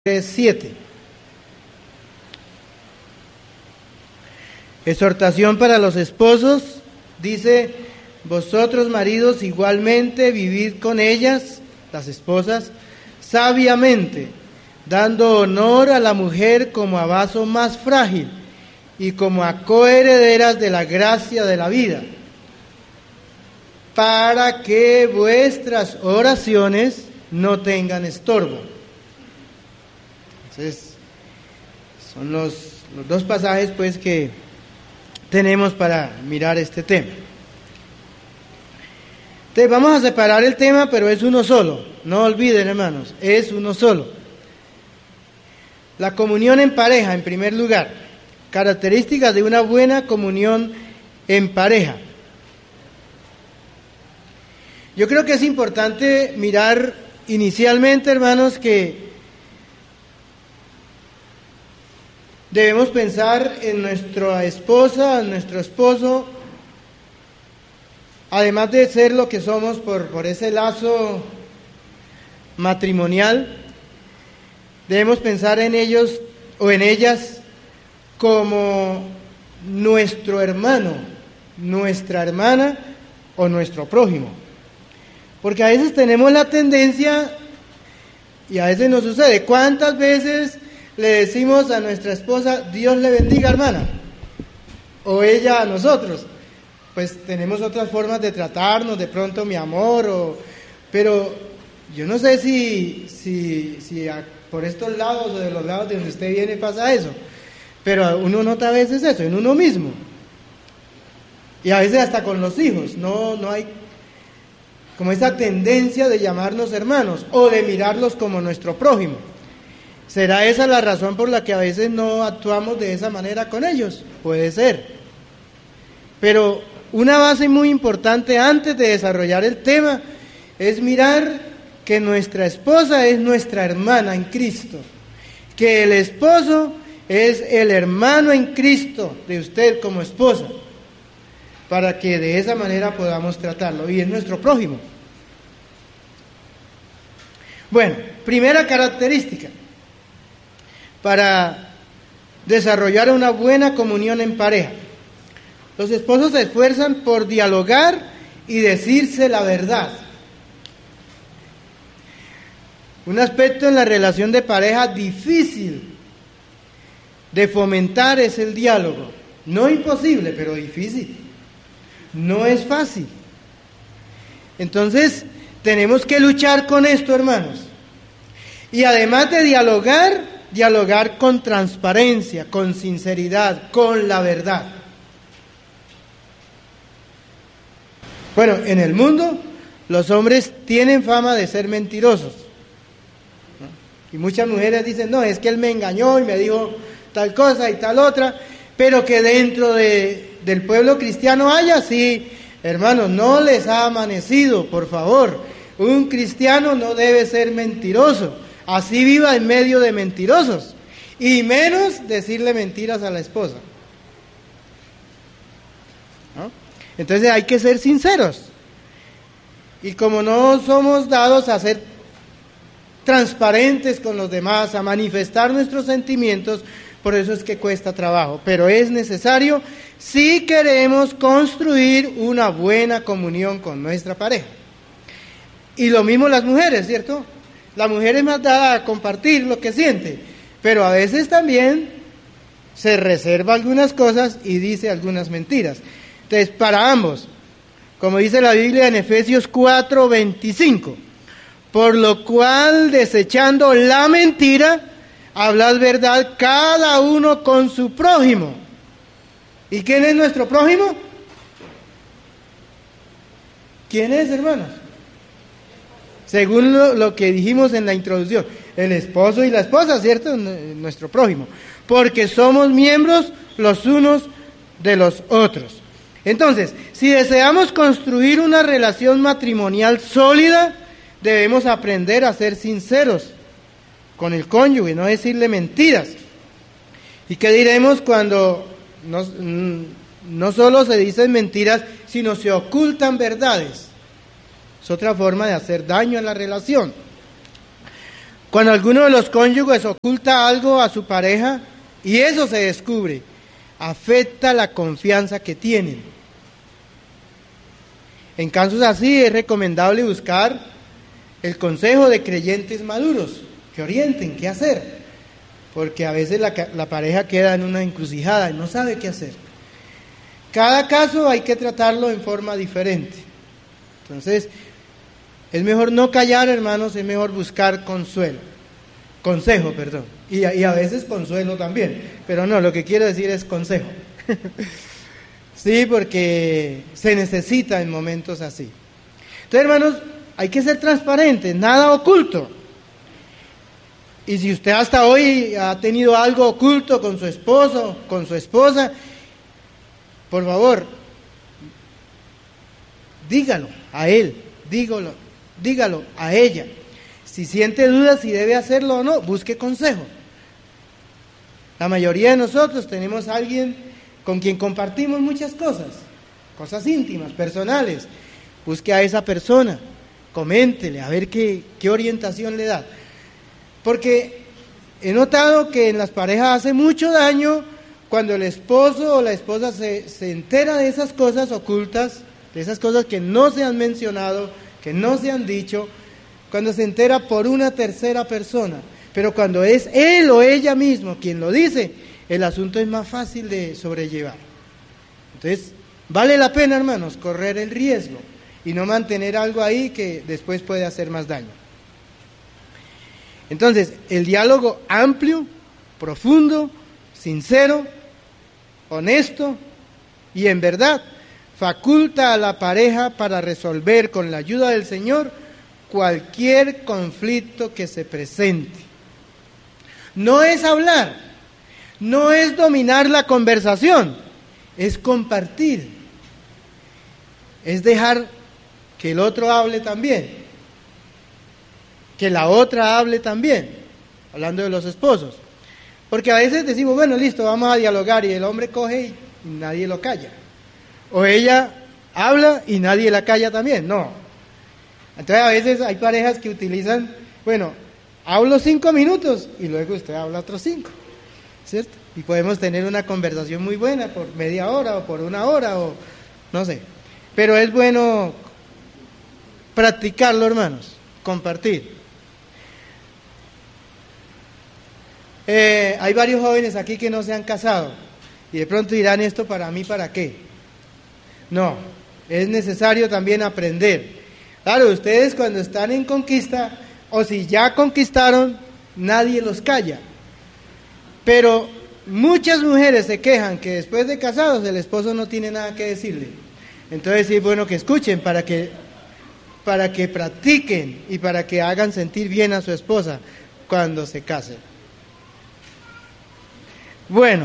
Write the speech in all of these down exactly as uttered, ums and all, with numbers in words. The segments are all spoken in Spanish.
siete. Exhortación para los esposos, dice: vosotros maridos igualmente vivid con ellas, las esposas, sabiamente, dando honor a la mujer como a vaso más frágil y como a coherederas de la gracia de la vida, para que vuestras oraciones no tengan estorbo. Entonces, son los, los dos pasajes pues que tenemos para mirar este tema. Entonces vamos a separar el tema, pero es uno solo. No olviden, hermanos, es uno solo. La comunión en pareja, en primer lugar. Características de una buena comunión en pareja. Yo creo que es importante mirar inicialmente, hermanos, que debemos pensar en nuestra esposa, en nuestro esposo, además de ser lo que somos por, por ese lazo matrimonial, debemos pensar en ellos o en ellas como nuestro hermano, nuestra hermana o nuestro prójimo. Porque a veces tenemos la tendencia, y a veces nos sucede, ¿cuántas veces le decimos a nuestra esposa, Dios le bendiga, hermana? O ella a nosotros. Pues tenemos otras formas de tratarnos, de pronto mi amor, o, pero yo no sé si, si, si a, por estos lados o de los lados de donde usted viene pasa eso, pero uno nota a veces eso, en uno mismo. Y a veces hasta con los hijos, no, no hay como esa tendencia de llamarnos hermanos o de mirarlos como nuestro prójimo. ¿Será esa la razón por la que a veces no actuamos de esa manera con ellos? Puede ser. Pero una base muy importante antes de desarrollar el tema es mirar que nuestra esposa es nuestra hermana en Cristo, que el esposo es el hermano en Cristo de usted como esposa, para que de esa manera podamos tratarlo, y es nuestro prójimo. Bueno, primera característica para desarrollar una buena comunión en pareja. Los esposos se esfuerzan por dialogar y decirse la verdad. Un aspecto en la relación de pareja difícil de fomentar es el diálogo. No imposible, pero difícil. No es fácil. Entonces, tenemos que luchar con esto, hermanos. Y además de dialogar, dialogar con transparencia, con sinceridad, con la verdad. Bueno, en el mundo los hombres tienen fama de ser mentirosos, ¿no? Y muchas mujeres dicen, no, es que él me engañó y me dijo tal cosa y tal otra, pero que dentro de, del pueblo cristiano haya, sí, hermanos, no les ha amanecido, por favor. Un cristiano no debe ser mentiroso, así viva en medio de mentirosos, y menos decirle mentiras a la esposa, ¿no? Entonces hay que ser sinceros, y como no somos dados a ser transparentes con los demás, a manifestar nuestros sentimientos, por eso es que cuesta trabajo, pero es necesario si queremos construir una buena comunión con nuestra pareja. Y lo mismo las mujeres, ¿cierto? La mujer es más dada a compartir lo que siente, pero a veces también se reserva algunas cosas y dice algunas mentiras. Entonces, para ambos, como dice la Biblia en Efesios cuatro veinticinco, por lo cual, desechando la mentira, hablad verdad cada uno con su prójimo. ¿Y quién es nuestro prójimo? ¿Quién es, hermanos? Según lo, lo que dijimos en la introducción, el esposo y la esposa, ¿cierto? Nuestro prójimo. Porque somos miembros los unos de los otros. Entonces, si deseamos construir una relación matrimonial sólida, debemos aprender a ser sinceros con el cónyuge, no decirle mentiras. ¿Y qué diremos cuando no, no solo se dicen mentiras, sino se ocultan verdades? Es otra forma de hacer daño a la relación. Cuando alguno de los cónyuges oculta algo a su pareja y eso se descubre, afecta la confianza que tienen. En casos así es recomendable buscar el consejo de creyentes maduros que orienten qué hacer, porque a veces la, la pareja queda en una encrucijada y no sabe qué hacer. Cada caso hay que tratarlo en forma diferente. Entonces, es mejor no callar, hermanos, es mejor buscar consuelo, consejo, perdón, y, y a veces consuelo también, pero no, lo que quiero decir es consejo. Sí, porque se necesita en momentos así. Entonces, hermanos, hay que ser transparentes, nada oculto. Y si usted hasta hoy ha tenido algo oculto con su esposo, con su esposa, por favor, dígalo a él, dígalo, dígalo a ella. Si siente dudas si debe hacerlo o no, busque consejo. La mayoría de nosotros tenemos a alguien con quien compartimos muchas cosas, cosas íntimas, personales. Busque a esa persona, coméntele, a ver qué, qué orientación le da. Porque he notado que en las parejas hace mucho daño cuando el esposo o la esposa se, se entera de esas cosas ocultas, de esas cosas que no se han mencionado, que no se han dicho, cuando se entera por una tercera persona. Pero cuando es él o ella mismo quien lo dice, el asunto es más fácil de sobrellevar. Entonces, vale la pena, hermanos, correr el riesgo y no mantener algo ahí que después puede hacer más daño. Entonces, el diálogo amplio, profundo, sincero, honesto y en verdad faculta a la pareja para resolver con la ayuda del Señor cualquier conflicto que se presente. No es hablar, no es dominar la conversación, es compartir, es dejar que el otro hable también, que la otra hable también, hablando de los esposos. Porque a veces decimos, bueno, listo, vamos a dialogar, y el hombre coge y nadie lo calla. O ella habla y nadie la calla también, no. Entonces a veces hay parejas que utilizan, bueno, hablo cinco minutos y luego usted habla otros cinco, ¿cierto? Y podemos tener una conversación muy buena por media hora o por una hora o no sé. Pero es bueno practicarlo, hermanos, compartir. Eh, hay varios jóvenes aquí que no se han casado y de pronto dirán, ¿esto para mí para qué? No, es necesario también aprender. Claro, ustedes cuando están en conquista o si ya conquistaron, nadie los calla. Pero muchas mujeres se quejan que después de casados el esposo no tiene nada que decirle. Entonces sí es bueno que escuchen para que, para que practiquen y para que hagan sentir bien a su esposa cuando se casen. Bueno,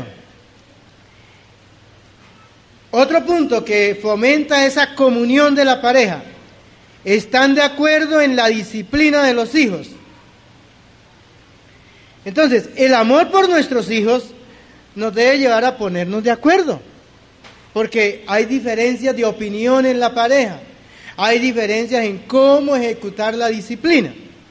otro punto que fomenta esa comunión de la pareja, están de acuerdo en la disciplina de los hijos. Entonces, el amor por nuestros hijos nos debe llevar a ponernos de acuerdo, porque hay diferencias de opinión en la pareja, hay diferencias en cómo ejecutar la disciplina.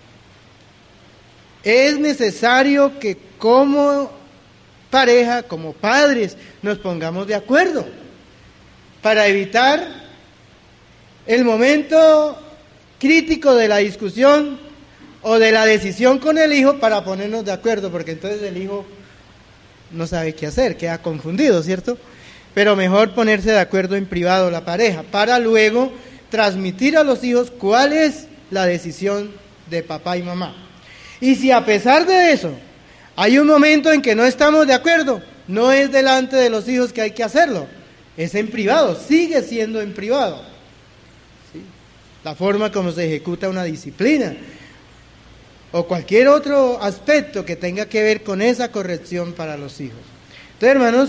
Es necesario que como pareja, como padres, nos pongamos de acuerdo para evitar el momento crítico de la discusión o de la decisión con el hijo para ponernos de acuerdo, porque entonces el hijo no sabe qué hacer, queda confundido, ¿cierto? Pero mejor ponerse de acuerdo en privado la pareja, para luego transmitir a los hijos cuál es la decisión de papá y mamá. Y si a pesar de eso hay un momento en que no estamos de acuerdo, no es delante de los hijos que hay que hacerlo, es en privado, sigue siendo en privado. ¿Sí? La forma como se ejecuta una disciplina o cualquier otro aspecto que tenga que ver con esa corrección para los hijos. Entonces, hermanos,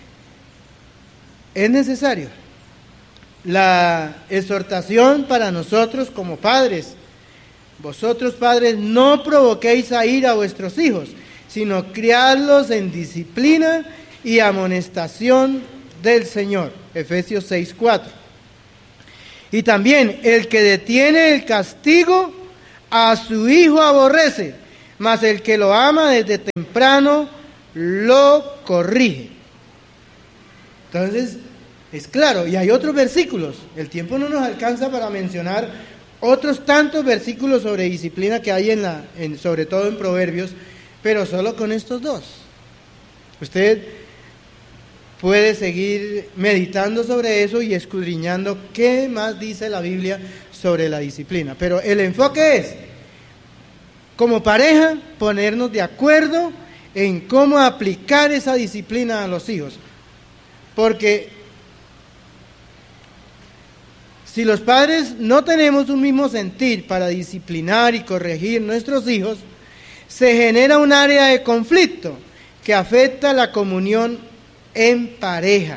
es necesario la exhortación para nosotros como padres. Vosotros, padres, no provoquéis a ira a vuestros hijos, sino criadlos en disciplina y amonestación del Señor. Efesios seis, cuatro. Y también, el que detiene el castigo, a su hijo aborrece, mas el que lo ama desde temprano lo corrige. Entonces, es claro, y hay otros versículos, el tiempo no nos alcanza para mencionar otros tantos versículos sobre disciplina que hay en la, en, sobre todo en Proverbios, pero solo con estos dos. Usted puede seguir meditando sobre eso y escudriñando qué más dice la Biblia sobre la disciplina. Pero el enfoque es, como pareja, ponernos de acuerdo en cómo aplicar esa disciplina a los hijos. Porque si los padres no tenemos un mismo sentir para disciplinar y corregir nuestros hijos, se genera un área de conflicto que afecta la comunión en pareja.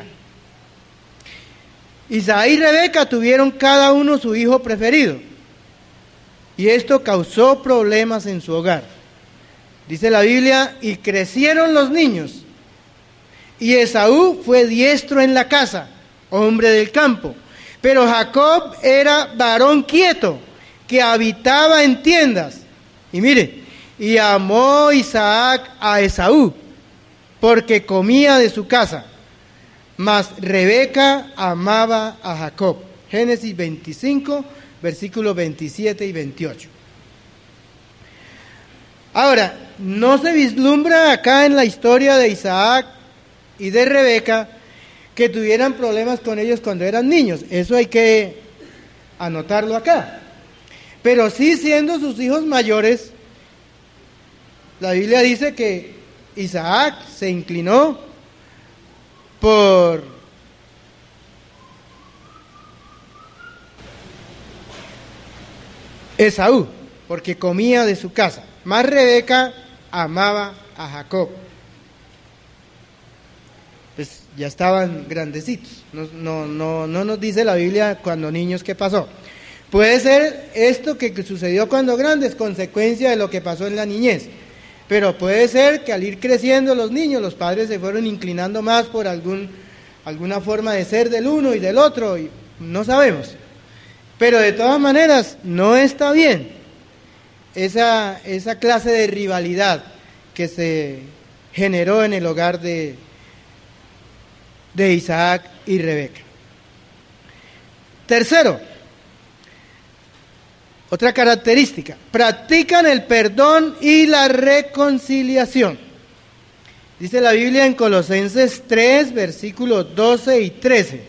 Isaac y Rebeca tuvieron cada uno su hijo preferido, y esto causó problemas en su hogar. Dice la Biblia, y crecieron los niños, y Esaú fue diestro en la casa, hombre del campo, pero Jacob era varón quieto, que habitaba en tiendas. Y mire, y amó Isaac a Esaú, porque comía de su casa, mas Rebeca amaba a Jacob. Génesis veinticinco, versículos veintisiete y veintiocho. Ahora, no se vislumbra acá en la historia de Isaac y de Rebeca que tuvieran problemas con ellos cuando eran niños. Eso hay que anotarlo acá. Pero sí, siendo sus hijos mayores, la Biblia dice que Isaac se inclinó por Esaú, porque comía de su casa. Mas Rebeca amaba a Jacob. Pues ya estaban grandecitos. No, no, no, no nos dice la Biblia cuando niños qué pasó. Puede ser esto que sucedió cuando grandes, consecuencia de lo que pasó en la niñez. Pero puede ser que al ir creciendo los niños, los padres se fueron inclinando más por algún, alguna forma de ser del uno y del otro, y no sabemos. Pero de todas maneras, no está bien esa, esa clase de rivalidad que se generó en el hogar de, de Isaac y Rebeca. Tercero, otra característica, practican el perdón y la reconciliación. Dice la Biblia en Colosenses tres, versículos doce y trece.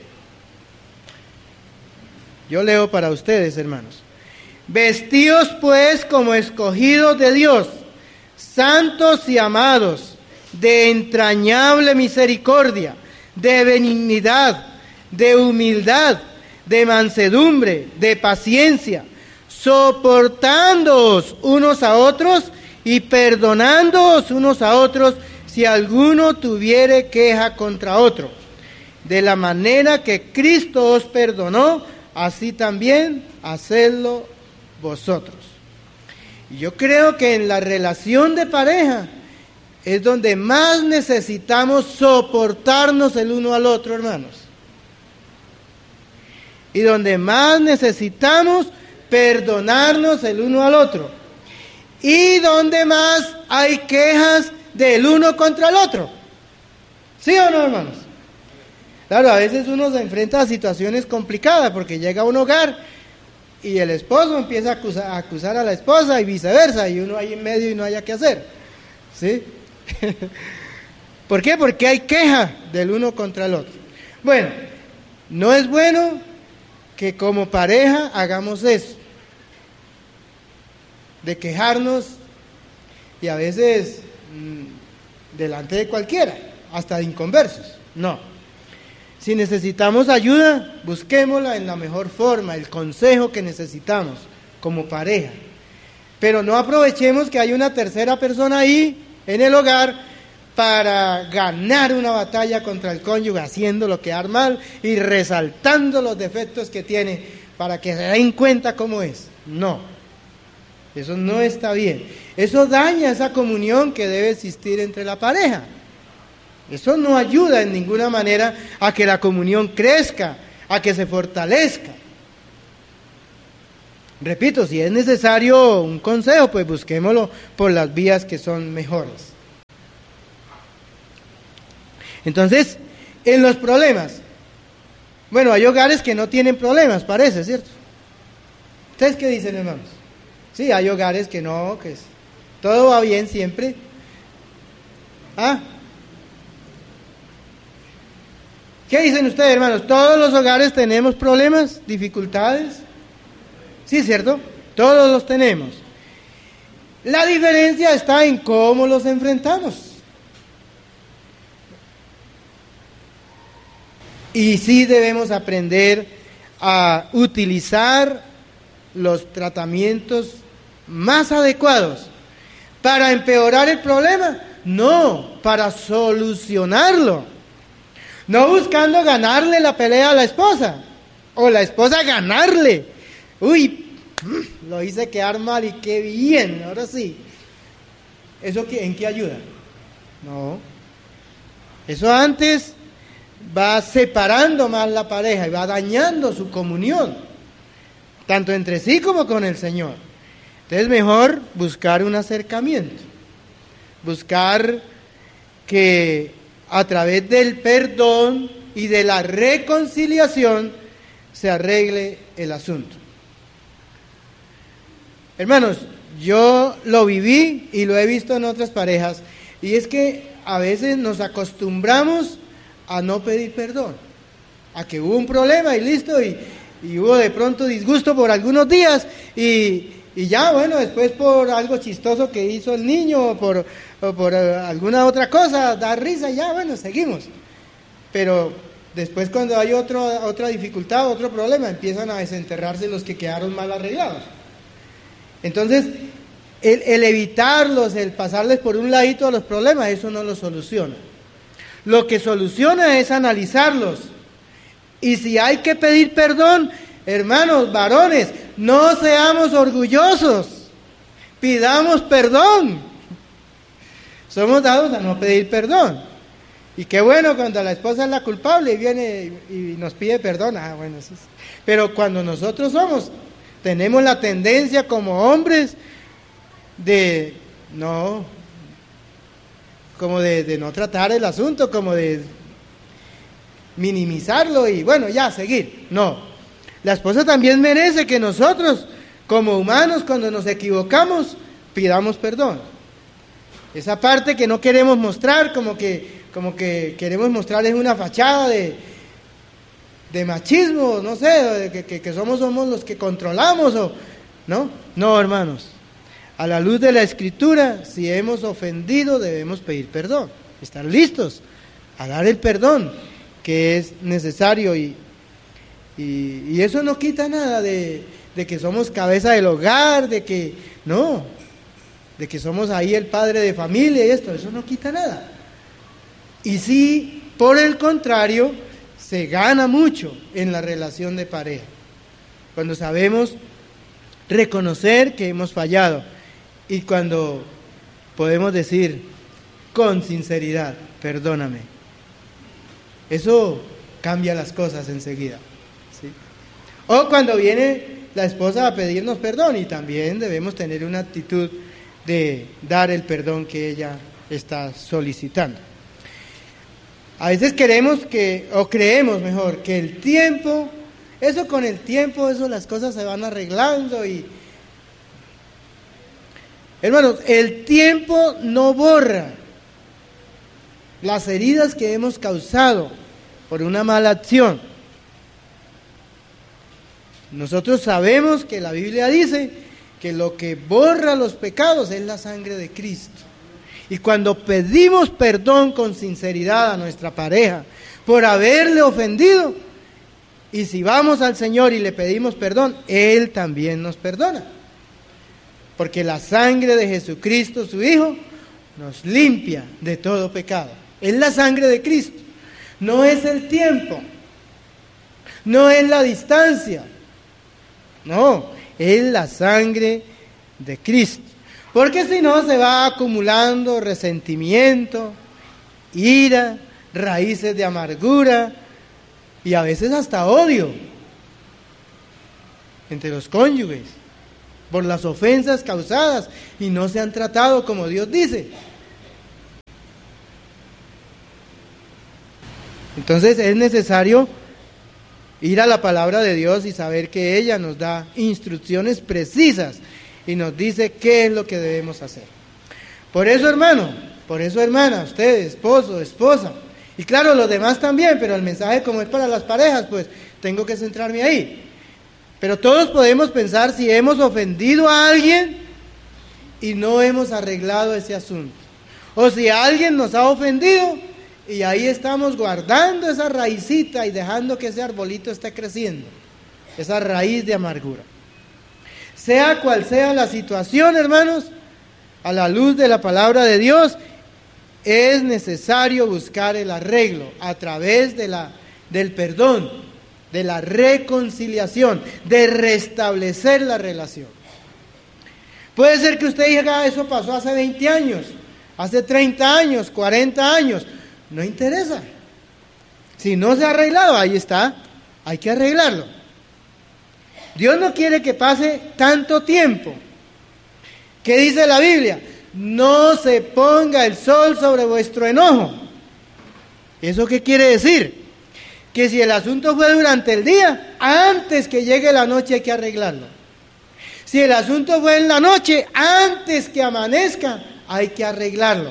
Yo leo para ustedes, hermanos. Vestíos pues como escogidos de Dios, santos y amados, de entrañable misericordia, de benignidad, de humildad, de mansedumbre, de paciencia, soportándoos unos a otros y perdonándoos unos a otros si alguno tuviere queja contra otro. De la manera que Cristo os perdonó, así también hacedlo vosotros. Y yo creo que en la relación de pareja es donde más necesitamos soportarnos el uno al otro, hermanos. Y donde más necesitamos perdonarnos el uno al otro. Y donde más hay quejas del uno contra el otro. ¿Sí o no, hermanos? Claro, a veces uno se enfrenta a situaciones complicadas porque llega a un hogar y el esposo empieza a acusar, a acusar a la esposa y viceversa, y uno ahí en medio y no haya qué hacer. ¿Sí? ¿Por qué? Porque hay queja del uno contra el otro. Bueno, no es bueno que como pareja hagamos eso, de quejarnos y a veces mmm, delante de cualquiera, hasta de inconversos. No. Si necesitamos ayuda, busquémosla en la mejor forma, el consejo que necesitamos como pareja. Pero no aprovechemos que hay una tercera persona ahí en el hogar para ganar una batalla contra el cónyuge, haciéndolo quedar mal y resaltando los defectos que tiene para que se den cuenta cómo es. No, eso no está bien. Eso daña esa comunión que debe existir entre la pareja. Eso no ayuda en ninguna manera a que la comunión crezca, a que se fortalezca. Repito, si es necesario un consejo, pues busquémoslo por las vías que son mejores. Entonces, en los problemas, bueno, hay hogares que no tienen problemas, parece, ¿cierto? ¿Ustedes qué dicen, hermanos? Sí, hay hogares que no, que es, todo va bien siempre. ¿Ah? ¿Qué dicen ustedes, hermanos? ¿Todos los hogares tenemos problemas, dificultades? Sí, ¿cierto? Todos los tenemos. La diferencia está en cómo los enfrentamos. Y sí debemos aprender a utilizar los tratamientos más adecuados. ¿Para empeorar el problema? No, para solucionarlo. No buscando ganarle la pelea a la esposa, o la esposa ganarle. Uy, lo hice quedar mal y qué bien, ahora sí. ¿Eso qué, en qué ayuda? No. Eso antes va separando más la pareja y va dañando su comunión, tanto entre sí como con el Señor. Entonces mejor buscar un acercamiento, buscar que a través del perdón y de la reconciliación se arregle el asunto. Hermanos, yo lo viví y lo he visto en otras parejas, y es que a veces nos acostumbramos a no pedir perdón, a que hubo un problema y listo, y, y hubo de pronto disgusto por algunos días, y, y ya, bueno, después por algo chistoso que hizo el niño, o por, o por alguna otra cosa, da risa, y ya, bueno, seguimos. Pero después cuando hay otro, otra dificultad, otro problema, empiezan a desenterrarse los que quedaron mal arreglados. Entonces, el, el evitarlos, el pasarles por un ladito a los problemas, eso no los soluciona. Lo que soluciona es analizarlos. Y si hay que pedir perdón, hermanos, varones, no seamos orgullosos, pidamos perdón. Somos dados a no pedir perdón. Y qué bueno cuando la esposa es la culpable y viene y nos pide perdón. Ah, bueno, sí. Pero cuando nosotros somos, tenemos la tendencia como hombres de no, como de, de no tratar el asunto, como de minimizarlo y bueno, ya, seguir. No, la esposa también merece que nosotros, como humanos, cuando nos equivocamos, pidamos perdón. Esa parte que no queremos mostrar, como que, como que queremos mostrar es una fachada de, de machismo, no sé, de que, que, que somos, somos los que controlamos, o, ¿no? No, hermanos. A la luz de la Escritura, si hemos ofendido, debemos pedir perdón, estar listos a dar el perdón que es necesario, y, y, y eso no quita nada de, de que somos cabeza del hogar, de que, no, de que somos ahí el padre de familia y esto, eso no quita nada. Y sí, por el contrario, se gana mucho en la relación de pareja, cuando sabemos reconocer que hemos fallado y cuando podemos decir con sinceridad, perdóname. Eso cambia las cosas enseguida, ¿sí? O cuando viene la esposa a pedirnos perdón, y también debemos tener una actitud de dar el perdón que ella está solicitando. A veces queremos que, o creemos mejor, que el tiempo, eso con el tiempo, eso las cosas se van arreglando y... Hermanos, el tiempo no borra las heridas que hemos causado por una mala acción. Nosotros sabemos que la Biblia dice que lo que borra los pecados es la sangre de Cristo. Y cuando pedimos perdón con sinceridad a nuestra pareja por haberle ofendido, y si vamos al Señor y le pedimos perdón, Él también nos perdona. Porque la sangre de Jesucristo, su Hijo, nos limpia de todo pecado. Es la sangre de Cristo. No es el tiempo. No es la distancia. No, es la sangre de Cristo. Porque si no se va acumulando resentimiento, ira, raíces de amargura y a veces hasta odio entre los cónyuges. por las ofensas causadas y no se han tratado como Dios dice. Entonces es necesario ir a la palabra de Dios y saber que ella nos da instrucciones precisas y nos dice qué es lo que debemos hacer. Por eso, hermano, por eso, hermana, usted, esposo, esposa, y claro, los demás también, pero el mensaje como es para las parejas, pues tengo que centrarme ahí. Pero todos podemos pensar si hemos ofendido a alguien y no hemos arreglado ese asunto. O si alguien nos ha ofendido y ahí estamos guardando esa raicita y dejando que ese arbolito esté creciendo. Esa raíz de amargura. Sea cual sea la situación, hermanos, a la luz de la palabra de Dios, es necesario buscar el arreglo a través de la, del perdón, de la reconciliación, de restablecer la relación. Puede ser que usted diga, eso pasó hace veinte años, hace treinta años, cuarenta años, no interesa. Si no se ha arreglado, ahí está, hay que arreglarlo. Dios no quiere que pase tanto tiempo. ¿Qué dice la Biblia? No se ponga el sol sobre vuestro enojo. ¿Eso qué quiere decir? Que si el asunto fue durante el día, antes que llegue la noche hay que arreglarlo. Si el asunto fue en la noche, antes que amanezca, hay que arreglarlo.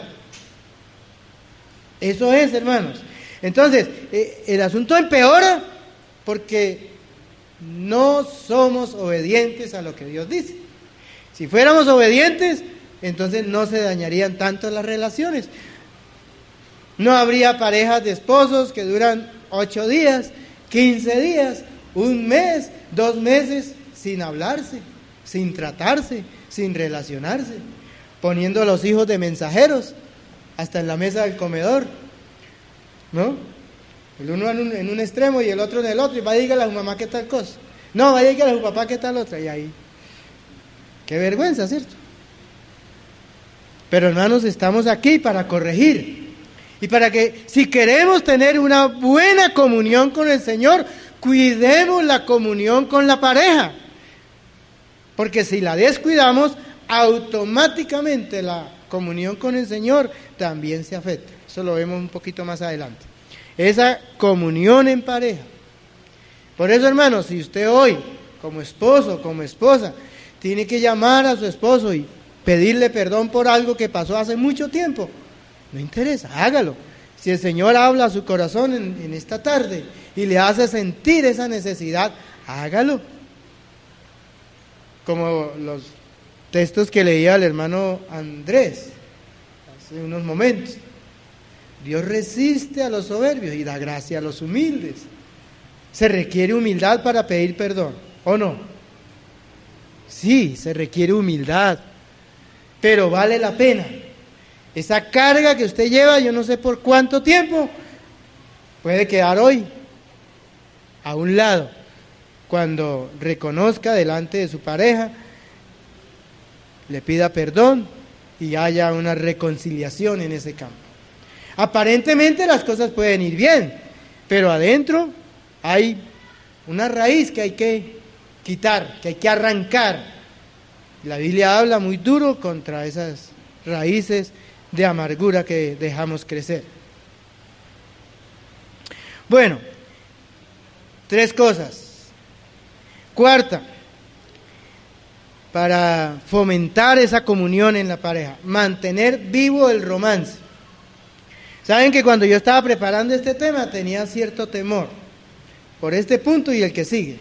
Eso es, hermanos. Entonces, eh, el asunto empeora porque no somos obedientes a lo que Dios dice. Si fuéramos obedientes, entonces no se dañarían tanto las relaciones. No habría parejas de esposos que duran ocho días, quince días, un mes, dos meses sin hablarse, sin tratarse, sin relacionarse, poniendo a los hijos de mensajeros hasta en la mesa del comedor, ¿no? El uno en un, en un extremo y el otro en el otro, y va a decirle a su mamá qué tal cosa, no, va a decirle a su papá qué tal otra, y ahí, qué vergüenza, ¿cierto? Pero hermanos, estamos aquí para corregir. Y para que, si queremos tener una buena comunión con el Señor, cuidemos la comunión con la pareja. Porque si la descuidamos, automáticamente la comunión con el Señor también se afecta. Eso lo vemos un poquito más adelante. Esa comunión en pareja. Por eso, hermanos, si usted hoy, como esposo, como esposa, tiene que llamar a su esposo y pedirle perdón por algo que pasó hace mucho tiempo, no interesa, hágalo. Si el Señor habla a su corazón en, en esta tarde y le hace sentir esa necesidad, hágalo. Como los textos que leía el hermano Andrés hace unos momentos. Dios resiste a los soberbios y da gracia a los humildes. Se requiere humildad para pedir perdón, ¿o no? Sí, se requiere humildad, pero vale la pena. Esa carga que usted lleva, yo no sé por cuánto tiempo, puede quedar hoy a un lado, cuando reconozca delante de su pareja, le pida perdón y haya una reconciliación en ese campo. Aparentemente las cosas pueden ir bien, pero adentro hay una raíz que hay que quitar, que hay que arrancar. La Biblia habla muy duro contra esas raíces de amargura que dejamos crecer. Bueno, tres cosas. Cuarta, para fomentar esa comunión en la pareja, mantener vivo el romance. Saben que cuando yo estaba preparando este tema tenía cierto temor por este punto y el que sigue.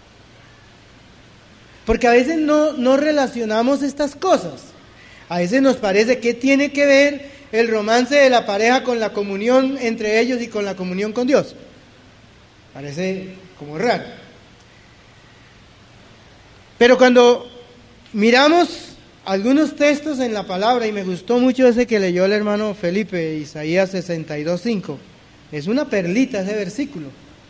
Porque a veces no, no relacionamos estas cosas. A veces nos parece que tiene que ver el romance de la pareja con la comunión entre ellos y con la comunión con Dios. Parece como raro. Pero cuando miramos algunos textos en la palabra, y me gustó mucho ese que leyó el hermano Felipe, Isaías sesenta y dos, cinco. Es una perlita ese versículo.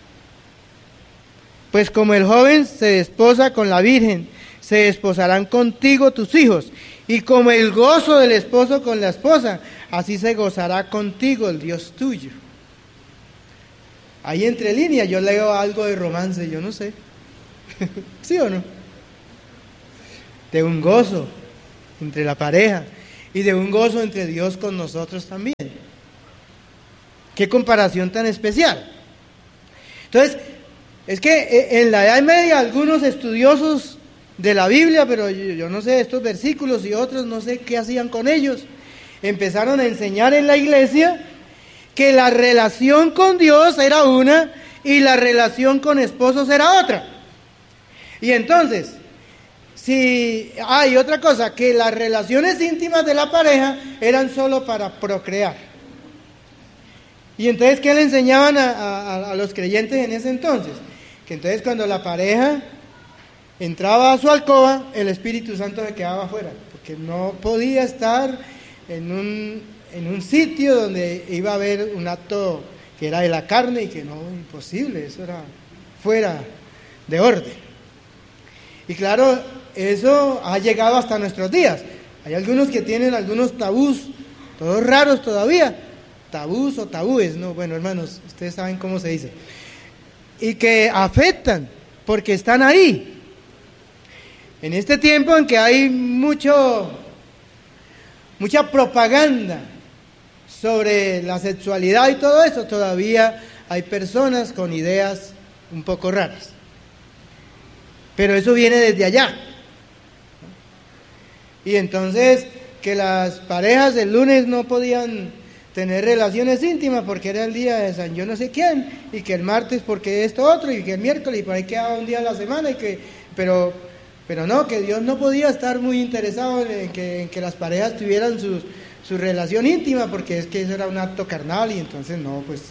Pues como el joven se desposa con la virgen, se desposarán contigo tus hijos, y como el gozo del esposo con la esposa, así se gozará contigo el Dios tuyo. Ahí entre líneas yo leo algo de romance, yo no sé. ¿Sí o no? de un gozo entre la pareja y de un gozo entre Dios con nosotros también. Qué comparación tan especial. Entonces, es que en la Edad Media algunos estudiosos de la Biblia, pero yo, yo no sé estos versículos y otros, no sé qué hacían con ellos, empezaron a enseñar en la iglesia que la relación con Dios era una y la relación con esposos era otra. Y entonces, si hay otra cosa, que las relaciones íntimas de la pareja eran solo para procrear. Y entonces, ¿qué le enseñaban a, a, a los creyentes en ese entonces? Que entonces cuando la pareja entraba a su alcoba, el Espíritu Santo se quedaba afuera, porque no podía estar en un, en un sitio donde iba a haber un acto que era de la carne y que no, imposible, eso era fuera de orden. Y claro, eso ha llegado hasta nuestros días. Hay algunos que tienen algunos tabús, todos raros todavía, tabús o tabúes, no, bueno hermanos, ustedes saben cómo se dice, y que afectan, porque están ahí. En este tiempo en que hay mucho, mucha propaganda sobre la sexualidad y todo eso, todavía hay personas con ideas un poco raras. Pero eso viene desde allá. Y entonces, que las parejas el lunes no podían tener relaciones íntimas porque era el día de San yo no sé quién, y que el martes porque esto otro, y que el miércoles, y por ahí quedaba un día a la semana, y que, pero, pero no, que Dios no podía estar muy interesado en que, en que las parejas tuvieran sus, su relación íntima, porque es que eso era un acto carnal, y entonces no, pues.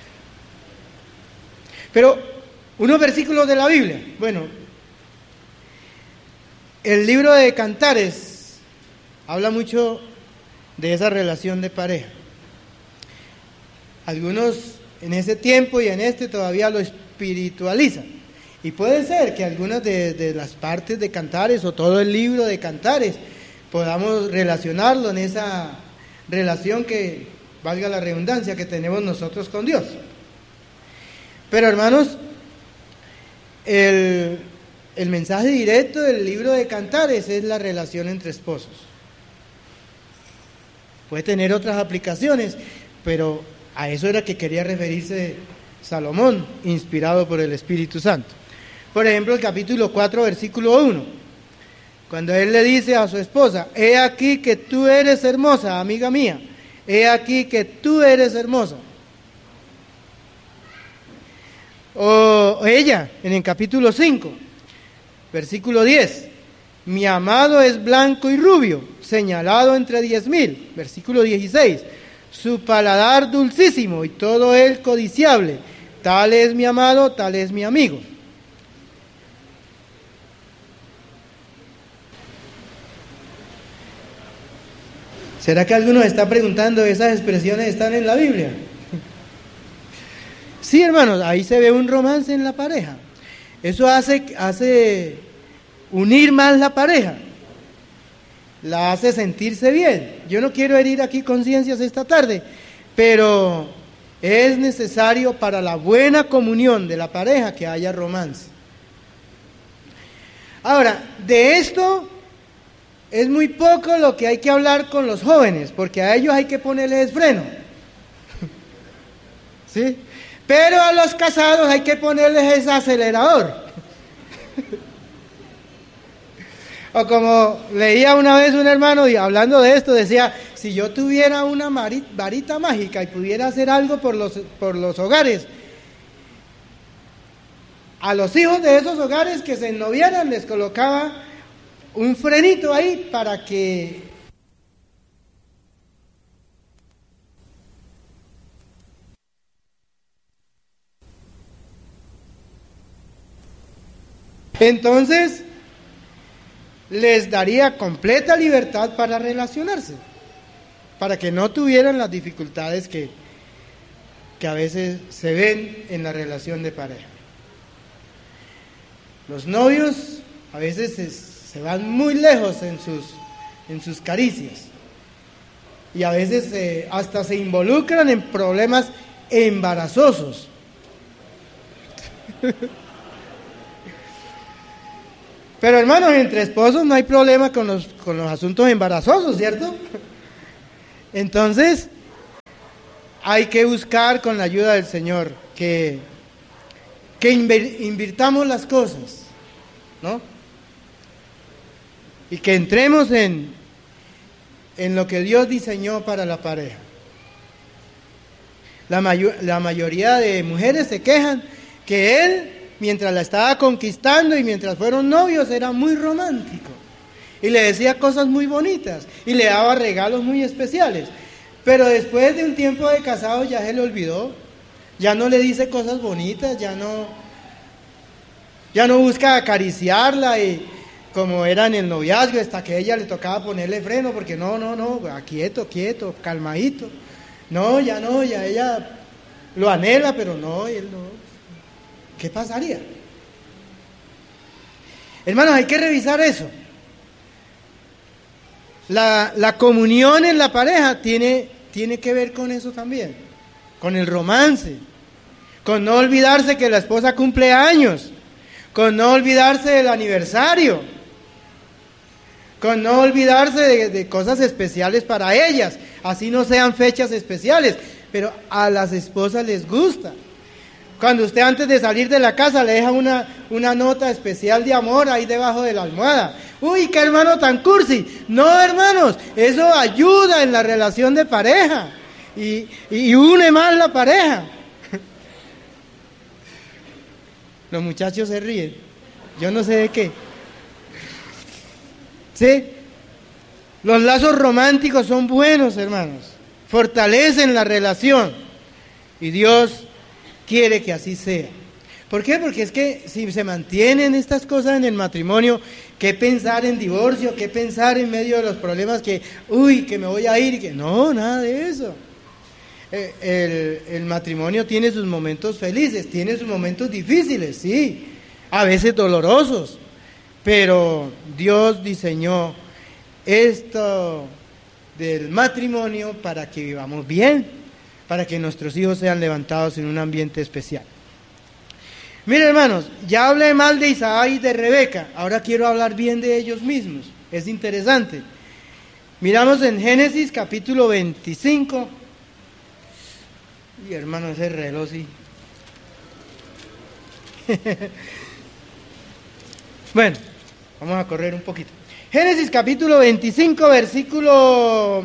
Pero, unos versículos de la Biblia, bueno, el libro de Cantares habla mucho de esa relación de pareja. Algunos en ese tiempo y en este todavía lo espiritualizan. Y puede ser que algunas de, de las partes de Cantares o todo el libro de Cantares podamos relacionarlo en esa relación que, valga la redundancia, que tenemos nosotros con Dios. Pero hermanos, el, el mensaje directo del libro de Cantares es la relación entre esposos. Puede tener otras aplicaciones, pero a eso era que quería referirse Salomón, inspirado por el Espíritu Santo. Por ejemplo, el capítulo cuatro, versículo uno, cuando él le dice a su esposa: he aquí que tú eres hermosa, amiga mía, he aquí que tú eres hermosa. O ella, en el capítulo cinco, versículo diez, mi amado es blanco y rubio, señalado entre diez mil. Versículo dieciséis, su paladar dulcísimo y todo él codiciable, tal es mi amado, tal es mi amigo. ¿Será que alguno está preguntando, esas expresiones están en la Biblia? Sí, hermanos, ahí se ve un romance en la pareja. Eso hace, hace unir más la pareja, la hace sentirse bien. Yo no quiero herir aquí conciencias esta tarde, pero es necesario para la buena comunión de la pareja que haya romance. Ahora, de esto es muy poco lo que hay que hablar con los jóvenes, porque a ellos hay que ponerles freno. ¿Sí? Pero a los casados hay que ponerles ese acelerador. O como leía una vez un hermano y hablando de esto, decía: si yo tuviera una varita mágica y pudiera hacer algo por los, por los hogares, a los hijos de esos hogares que se ennoviaran les colocaba un frenito ahí para que entonces les daría completa libertad para relacionarse, para que no tuvieran las dificultades que, que a veces se ven en la relación de pareja. Los novios a veces se, se van muy lejos en sus, en sus caricias y a veces eh, hasta se involucran en problemas embarazosos. Pero hermanos, entre esposos no hay problema con los, con los asuntos embarazosos, ¿cierto? Entonces, hay que buscar con la ayuda del Señor que, que invirtamos las cosas, ¿no? Y que entremos en, en lo que Dios diseñó para la pareja. La, mayo, la mayoría de mujeres se quejan que él, mientras la estaba conquistando y mientras fueron novios, era muy romántico. Y le decía cosas muy bonitas y le daba regalos muy especiales. Pero después de un tiempo de casado ya se le olvidó. Ya no le dice cosas bonitas, ya no, ya no busca acariciarla y como era en el noviazgo, hasta que a ella le tocaba ponerle freno, porque no, no, no, quieto, quieto, calmadito. No, ya no, ya ella lo anhela, pero no, él no. ¿Qué pasaría? Hermanos, hay que revisar eso. La, la comunión en la pareja tiene, tiene que ver con eso también, con el romance, con no olvidarse que la esposa cumple años, con no olvidarse del aniversario, con no olvidarse de, de cosas especiales para ellas, así no sean fechas especiales, pero a las esposas les gusta. Cuando usted antes de salir de la casa le deja una, una nota especial de amor ahí debajo de la almohada. Uy, qué hermano tan cursi. No, hermanos, eso ayuda en la relación de pareja y, y une más la pareja. Los muchachos se ríen. Yo no sé de qué. ¿Sí? Los lazos románticos son buenos, hermanos. Fortalecen la relación. Y Dios quiere que así sea. ¿Por qué? Porque es que si se mantienen estas cosas en el matrimonio, ¿qué pensar en divorcio? ¿Qué pensar en medio de los problemas que, uy, que me voy a ir? Que no, nada de eso. El, el matrimonio tiene sus momentos felices, tiene sus momentos difíciles, sí, a veces dolorosos, pero Dios diseñó esto del matrimonio para que vivamos bien, para que nuestros hijos sean levantados en un ambiente especial. Miren, hermanos, ya hablé mal de Isaac y de Rebeca, ahora quiero hablar bien de ellos mismos, es interesante. Miramos en Génesis capítulo veinticinco, y hermano, ese reloj sí. Bueno, vamos a correr un poquito. Génesis capítulo veinticinco, versículo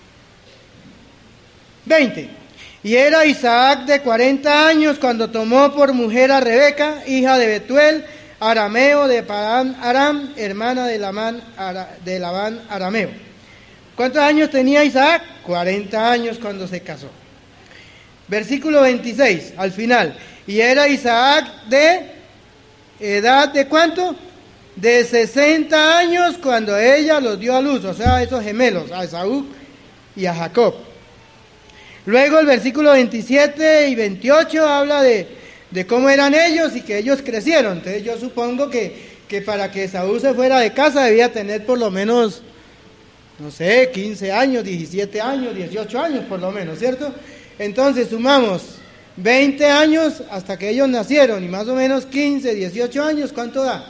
veinte. Y era Isaac de cuarenta años cuando tomó por mujer a Rebeca, hija de Betuel, arameo de Padán Aram, hermana de Labán, de Labán arameo. ¿Cuántos años tenía Isaac? cuarenta años cuando se casó. Versículo veintiséis, al final. Y era Isaac de edad de ¿cuánto? De sesenta años cuando ella los dio a luz, o sea, esos gemelos, a Esaú y a Jacob. Luego el versículo veintisiete y veintiocho habla de, de cómo eran ellos y que ellos crecieron. Entonces yo supongo que, que para que Esaú se fuera de casa debía tener por lo menos, no sé, quince años, diecisiete años, dieciocho años por lo menos, ¿cierto? Entonces sumamos veinte años hasta que ellos nacieron y más o menos quince, dieciocho años, ¿cuánto da?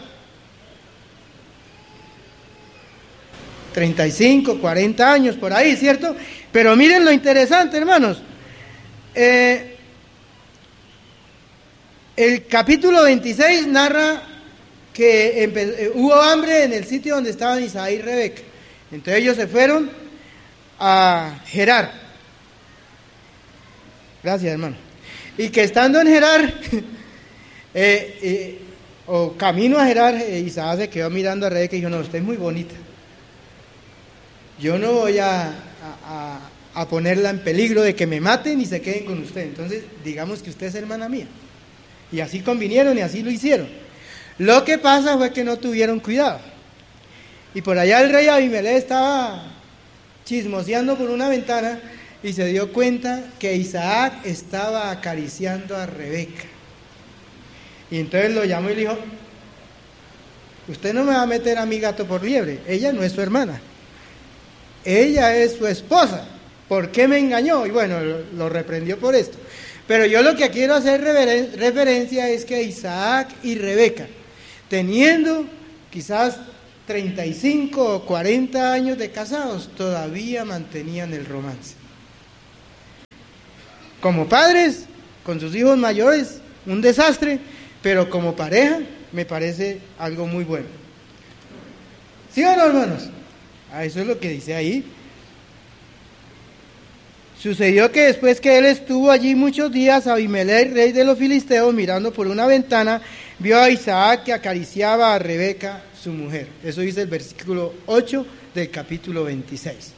treinta y cinco, cuarenta años por ahí, ¿cierto? Pero miren lo interesante, hermanos. Eh, el capítulo veintiséis narra que empe- hubo hambre en el sitio donde estaban Isaac y Rebeca. Entonces ellos se fueron a Gerar. Gracias, hermano. Y que estando en Gerar, eh, eh, o camino a Gerar, eh, Isaac se quedó mirando a Rebeca y dijo, no, usted es muy bonita. Yo no voy a, a, a ponerla en peligro de que me maten y se queden con usted. Entonces, digamos que usted es hermana mía. Y así convinieron y así lo hicieron. Lo que pasa fue que no tuvieron cuidado. Y por allá el rey Abimelech estaba chismoseando por una ventana y se dio cuenta que Isaac estaba acariciando a Rebeca. Y entonces lo llamó y le dijo, usted no me va a meter a mi gato por liebre, ella no es su hermana, ella es su esposa, ¿por qué me engañó? Y bueno, lo, lo reprendió por esto. Pero yo lo que quiero hacer referen- referencia es que Isaac y Rebeca, teniendo quizás treinta y cinco o cuarenta años de casados, todavía mantenían el romance. Como padres, con sus hijos mayores, un desastre, pero como pareja, me parece algo muy bueno. ¿Sí o no, hermanos? Ah, eso es lo que dice ahí. Sucedió que después que él estuvo allí muchos días, Abimelech, rey de los filisteos, mirando por una ventana, vio a Isaac que acariciaba a Rebeca, su mujer. Eso dice el versículo ocho del capítulo veintiséis.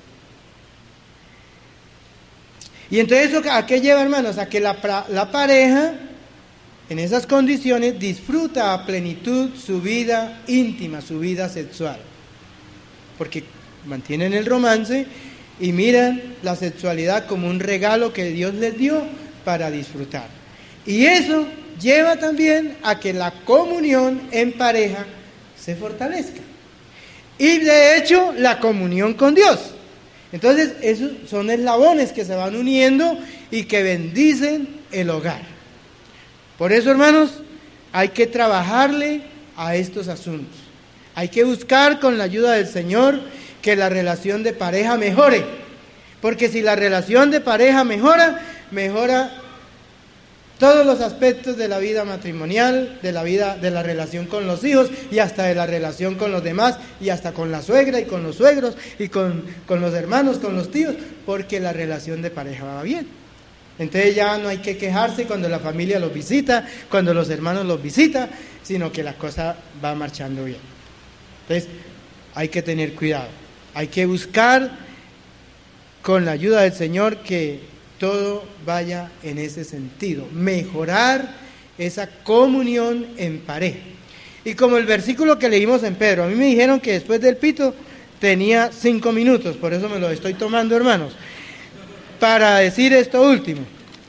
Y entonces, ¿a qué lleva, hermanos? A que la, la pareja, en esas condiciones, disfruta a plenitud su vida íntima, su vida sexual. Porque mantienen el romance y miran la sexualidad como un regalo que Dios les dio para disfrutar. Y eso lleva también a que la comunión en pareja se fortalezca. Y de hecho, la comunión con Dios. Entonces, esos son eslabones que se van uniendo y que bendicen el hogar. Por eso, hermanos, hay que trabajarle a estos asuntos. Hay que buscar con la ayuda del Señor que la relación de pareja mejore, porque si la relación de pareja mejora, mejora todos los aspectos de la vida matrimonial, de la vida, de la relación con los hijos y hasta de la relación con los demás y hasta con la suegra y con los suegros y con, con los hermanos, con los tíos, porque la relación de pareja va bien. Entonces ya no hay que quejarse cuando la familia los visita, cuando los hermanos los visitan, sino que la cosa va marchando bien. Entonces hay que tener cuidado. Hay que buscar con la ayuda del Señor que todo vaya en ese sentido, mejorar esa comunión en pareja. Y como el versículo que leímos en Pedro, a mí me dijeron que después del pito tenía cinco minutos, por eso me lo estoy tomando, hermanos, para decir esto último.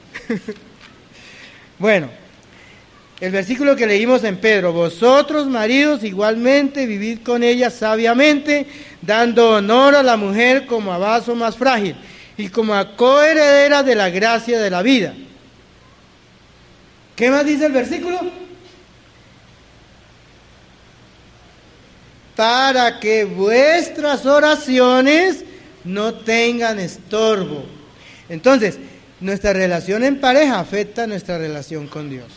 Bueno, el versículo que leímos en Pedro: vosotros, maridos, igualmente vivid con ella sabiamente, dando honor a la mujer como a vaso más frágil y como a coheredera de la gracia de la vida. ¿Qué más dice el versículo? Para que vuestras oraciones no tengan estorbo. Entonces, nuestra relación en pareja afecta nuestra relación con Dios.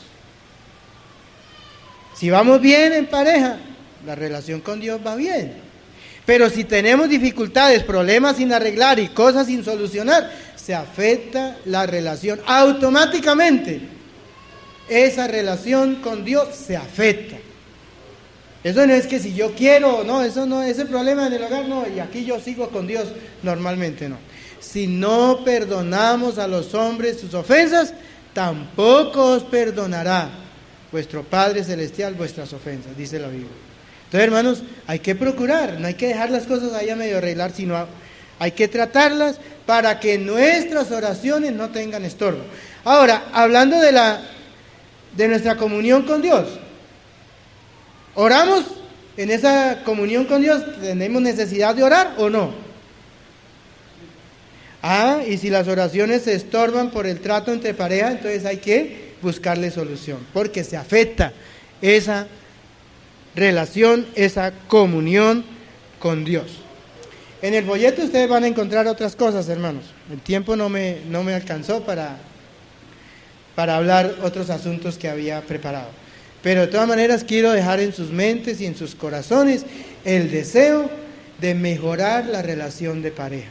Si vamos bien en pareja, la relación con Dios va bien. Pero si tenemos dificultades, problemas sin arreglar y cosas sin solucionar, se afecta la relación. Automáticamente, esa relación con Dios se afecta. Eso no es que si yo quiero, no, eso no, ese problema en el hogar no, y aquí yo sigo con Dios, normalmente no. Si no perdonamos a los hombres sus ofensas, tampoco os perdonará vuestro Padre Celestial vuestras ofensas, dice la Biblia. Entonces, hermanos, hay que procurar, no hay que dejar las cosas ahí a medio arreglar, sino hay que tratarlas para que nuestras oraciones no tengan estorbo. Ahora, hablando de la de nuestra comunión con Dios, ¿oramos en esa comunión con Dios? ¿Tenemos necesidad de orar o no? Ah, y si las oraciones se estorban por el trato entre pareja, entonces hay que buscarle solución, porque se afecta esa relación, esa comunión con Dios. En el folleto ustedes van a encontrar otras cosas, hermanos. El tiempo no me, no me alcanzó para, para hablar otros asuntos que había preparado. Pero de todas maneras quiero dejar en sus mentes y en sus corazones el deseo de mejorar la relación de pareja,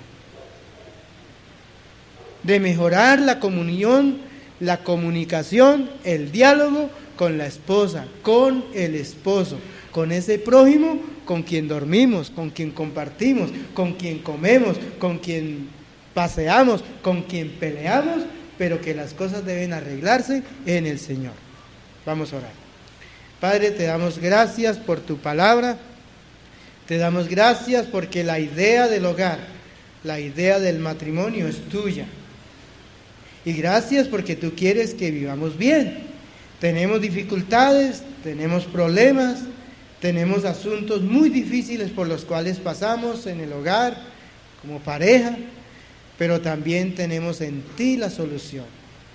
de mejorar la comunión, la comunicación, el diálogo con la esposa, con el esposo, con ese prójimo con quien dormimos, con quien compartimos, con quien comemos, con quien paseamos, con quien peleamos, pero que las cosas deben arreglarse en el Señor. Vamos a orar. Padre, te damos gracias por tu palabra, te damos gracias porque la idea del hogar, la idea del matrimonio es tuya. Y gracias porque tú quieres que vivamos bien. Tenemos dificultades, tenemos problemas, tenemos asuntos muy difíciles por los cuales pasamos en el hogar, como pareja, pero también tenemos en ti la solución.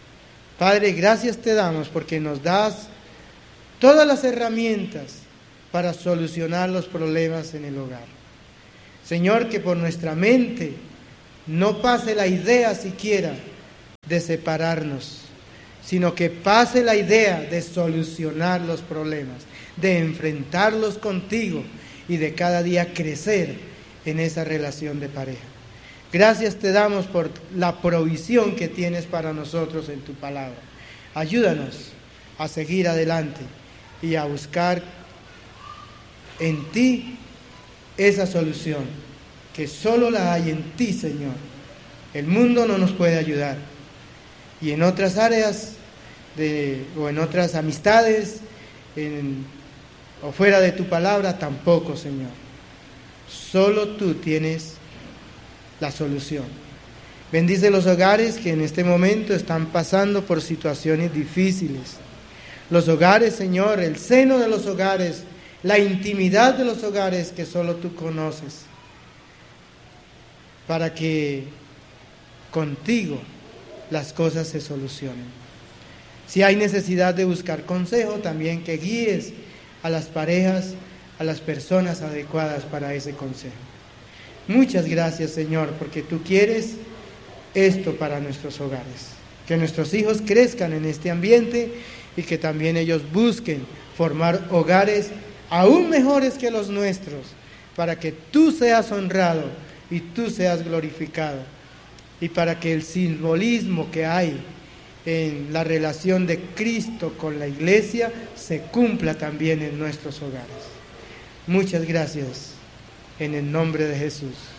Padre, gracias te damos porque nos das todas las herramientas para solucionar los problemas en el hogar. Señor, que por nuestra mente no pase la idea siquiera de separarnos, sino que pase la idea de solucionar los problemas, de enfrentarlos contigo y de cada día crecer en esa relación de pareja. Gracias te damos por la provisión que tienes para nosotros en tu palabra. Ayúdanos a seguir adelante y a buscar en ti esa solución, que solo la hay en ti, Señor. El mundo no nos puede ayudar. Y en otras áreas de, o en otras amistades en, o fuera de tu palabra tampoco, Señor. Solo tú tienes la solución. Bendice los hogares que en este momento están pasando por situaciones difíciles. Los hogares, Señor, el seno de los hogares, la intimidad de los hogares que solo tú conoces, para que contigo las cosas se solucionen. Si hay necesidad de buscar consejo, también que guíes a las parejas, a las personas adecuadas para ese consejo. Muchas gracias, Señor, porque tú quieres esto para nuestros hogares. Que nuestros hijos crezcan en este ambiente y que también ellos busquen formar hogares aún mejores que los nuestros, para que tú seas honrado y tú seas glorificado, y para que el simbolismo que hay en la relación de Cristo con la iglesia se cumpla también en nuestros hogares. Muchas gracias, en el nombre de Jesús.